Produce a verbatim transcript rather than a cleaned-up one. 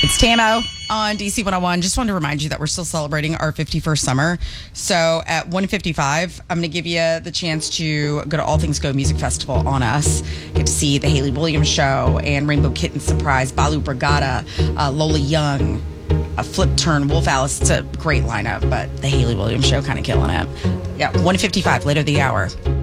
It's Tamo on D C one oh one. Just wanted to remind you that we're still celebrating our fifty-first summer. So at one fifty-five, I'm going to give you the chance to go to All Things Go Music Festival on us. Get to see the Haley Williams Show and Rainbow Kitten Surprise, Balu Brigada, uh, Lola Young, a Flip Turn, Wolf Alice. It's a great lineup, but the Haley Williams Show kind of killing it. Yeah, one fifty-five, later the hour.